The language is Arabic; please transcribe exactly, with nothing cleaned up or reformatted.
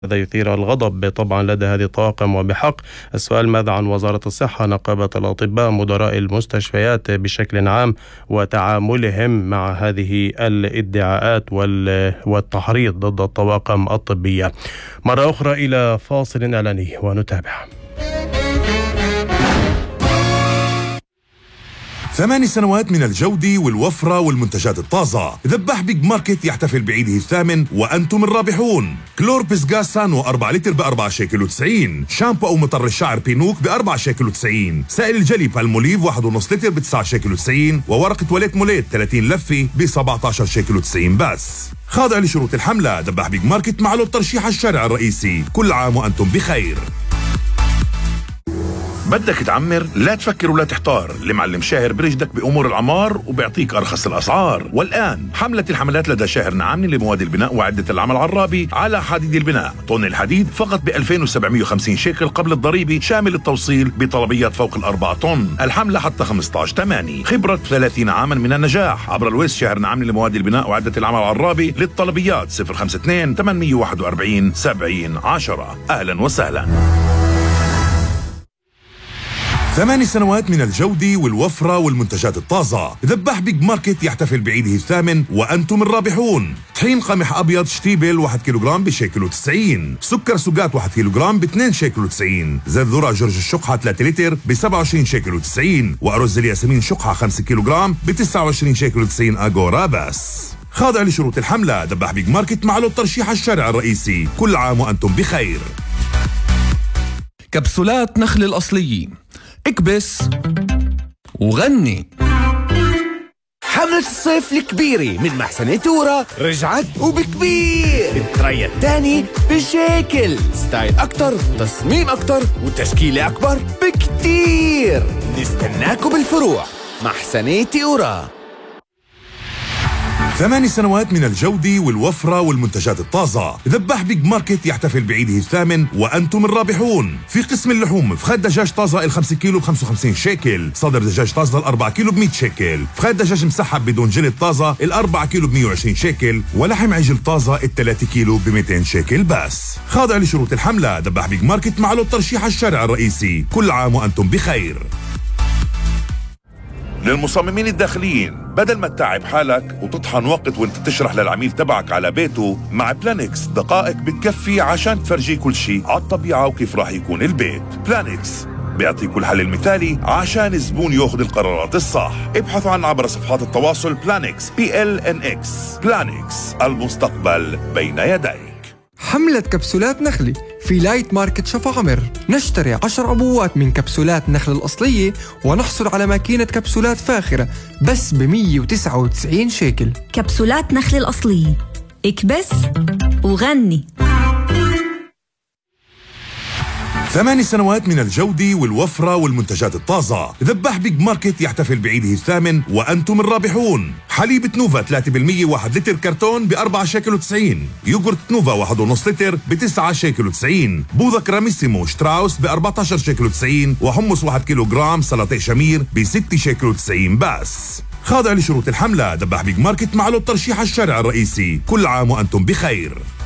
هذا يثير الغضب طبعا لدى هذه الطواقم وبحق. السؤال: ماذا عن وزارة الصحة، نقابة الأطباء، مدراء المستشفيات بشكل عام وتعاملهم مع هذه الادعاءات والتحريض ضد الطواقم الطبية؟ مرة أخرى إلى فاصل إعلاني ونتابع. ثماني سنوات من الجودة والوفرة والمنتجات الطازة. ذباح بيج ماركت يحتفل بعيده الثامن وأنتم الرابحون. كلور بيسغاس سانو أربعة لتر بأربعة شيكل وتسعين. شامبو أو مطر الشعر بينوك بأربعة شيكل وتسعين. سائل الجلي بالموليف واحد ونص لتر بتسعة شيكل وتسعين. وورقة تواليت موليت ثلاثين لفة بسبعة شيكل وتسعين بس. خاضع لشروط الحملة. ذباح بيج ماركت معه الترشيح الشارع الرئيسي. كل عام وأنتم بخير. بدك تعمر؟ لا تفكر ولا تحتار، المعلم شاهر برشدك بأمور العمار وبيعطيك أرخص الأسعار. والآن حملة الحملات لدى شاهر نعامني لمواد البناء وعدة العمل العرابي على حديد البناء. طن الحديد فقط ب ألفين وسبعمية وخمسين شيكل قبل الضريبة، شامل التوصيل بطلبيات فوق الأربعة طن. الحملة حتى خمسة عشر ثمانية. خبرة ثلاثين عاما من النجاح. عبر الويس شاهر نعامني لمواد البناء وعدة العمل العرابي. للطلبيات صفر خمسة اثنين ثمانمية وواحد وأربعين سبعين عشرة. أهلا وسهلا. ثماني سنوات من الجودة والوفرة والمنتجات الطازة. ذباح بيج ماركت يحتفل بعيده الثامن وأنتم الرابحون. طحين قمح أبيض شتيبل واحد كيلوغرام بشيكل وتسعين. سكر سوقات واحد كيلوغرام باثنين شيكل وتسعين. زيت ذرة جورج الشقحة ثلاثة لتر بسبعة وعشرين شيكل وتسعين. وأرز الياسمين شقحة خمسة كيلوغرام بتسعة وعشرين شيكل وتسعين أغورا بس. خاضع لشروط الحملة. ذباح بيج ماركت معه الترشيح الشارع الرئيسي. كل عام وأنتم بخير. كبسولات نخل الأصلية، اكبس وغني. حملة الصيف الكبيرة من محسن تورا رجعت وبكبير. التريا الثاني بشكل ستايل أكتر، تصميم أكتر، وتشكيلة أكبر بكتير. نستناكم بالفروع. محسن تورا. ثماني سنوات من الجودة والوفرة والمنتجات الطازة. ذباح بيج ماركت يحتفل بعيده الثامن وأنتم الرابحون. في قسم اللحوم فخاد دجاج طازة الخمسة كيلو بخمسة وخمسين شيكل. صدر دجاج طازة الأربعة كيلو بمية شيكل. فخاد دجاج مسحب بدون جلد طازة الأربعة كيلو بمية وعشرين شيكل. ولحم عجل طازة الثلاثة كيلو بمئتين شيكل بس. خاضع لشروط الحملة. ذباح بيج ماركت معه الترشيح الشارع الرئيسي. كل عام وأنتم بخير. للمصممين الداخليين، بدل ما تتعب حالك وتطحن وقت وانت تشرح للعميل تبعك على بيته، مع بلانكس دقائق بتكفي عشان تفرجيه كل شيء على الطبيعة وكيف راح يكون البيت. بلانكس بيعطيكوا الحل المثالي عشان الزبون ياخذ القرارات الصح. ابحثوا عن عبر صفحات التواصل بلانكس بي ال ان اكس. بلانكس، المستقبل بين يديك. حملة كبسولات نخلي في لايت ماركت شفا عمر. نشتري عشر أبوات من كبسولات نخل الأصلية ونحصل على ماكينة كبسولات فاخرة بس ب مية وتسعة وتسعين شيكل. كبسولات نخل الأصلية، اكبس وغني. ثماني سنوات من الجودة والوفرة والمنتجات الطازة. ذباح بيج ماركت يحتفل بعيده الثامن وأنتم الرابحون. حليب نوفا ثلاثة بالمية واحد لتر كرتون بأربعة شيكل وتسعين. يوغورت نوفا واحد ونص لتر بتسعة شيكل وتسعين. بوظة كراميسيمو شتراوس بأربعة عشر شيكل وتسعين. وحمص واحد كيلو جرام سلطة شمير بستة شيكل وتسعين بس. خاضع لشروط الحملة. ذباح بيج ماركت معه الترشيح الشارع الرئيسي. كل عام وأنتم بخير.